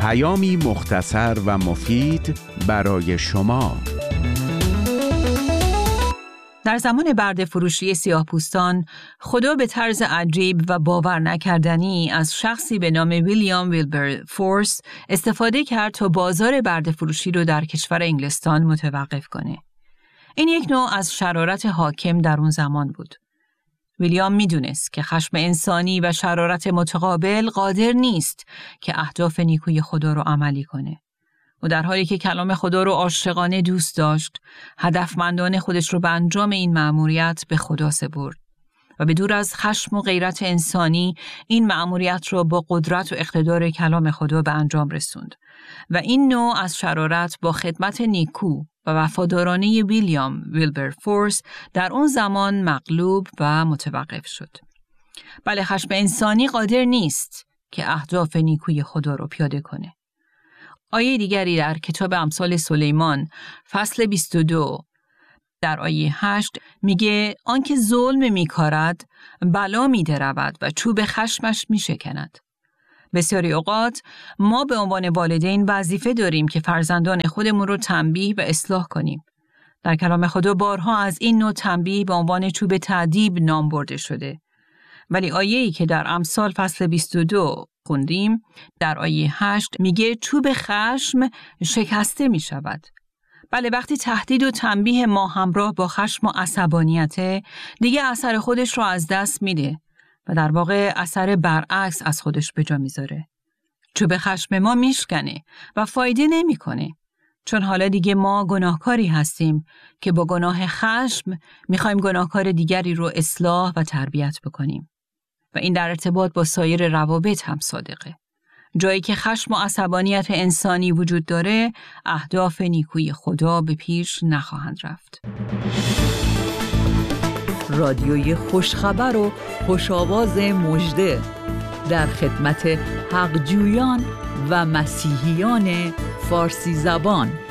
پیامی مختصر و مفید برای شما. در زمان برده فروشی سیاه‌پوستان، خدا به طرز عجیب و باور نکردنی از شخصی به نام ویلیام ویلبرفورس استفاده کرد تا بازار برده فروشی رو در کشور انگلستان متوقف کنه. این یک نوع از شرارت حاکم در اون زمان بود. ویلیام میدونست که خشم انسانی و شرارت متقابل قادر نیست که اهداف نیکوی خدا رو عملی کنه. و در حالی که کلام خدا رو عاشقانه دوست داشت، هدفمندانه خودش رو به انجام این مأموریت به خدا سپرد و به دور از خشم و غیرت انسانی این مأموریت رو با قدرت و اقتدار کلام خدا به انجام رسوند و این نوع از شرارت با خدمت نیکو و وفادارانه ویلیام ویلبرفورس در اون زمان مغلوب و متوقف شد. بله، خشم انسانی قادر نیست که اهداف نیکوی خدا رو پیاده کنه. آیه دیگری در کتاب امثال سلیمان فصل 22 در آیه 8 میگه آنکه ظلم میکارد بلا میدرود و چوب خشمش میشکند. بسیاری اوقات ما به عنوان والدین وظیفه داریم که فرزندان خودمون رو تنبیه و اصلاح کنیم. در کلام خدا بارها از این نوع تنبیه به عنوان چوب تأدیب نام برده شده. ولی آیه‌ای که در امثال فصل 22 خوندیم در آیه 8 میگه چوب خشم شکسته می شود. بله، وقتی تهدید و تنبیه ما همراه با خشم و عصبانیته دیگه اثر خودش رو از دست میده و در واقع اثر برعکس از خودش به جا میذاره. چوب خشم ما میشکنه و فایده نمیکنه، چون حالا دیگه ما گناهکاری هستیم که با گناه خشم میخوایم گناهکار دیگری رو اصلاح و تربیت بکنیم. و این در ارتباط با سایر روابط هم صادقه. جایی که خشم و عصبانیت انسانی وجود داره، اهداف نیکوی خدا به پیش نخواهند رفت. رادیوی خوشخبر و خوش‌آواز مژده در خدمت حقجویان و مسیحیان فارسی زبان.